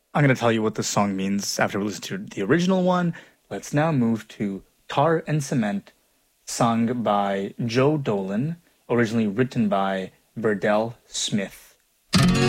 I'm going to tell you what the song means after we listen to the original one. Let's now move to Tar and Cement, sung by Joe Dolan, originally written by Burdell Smith.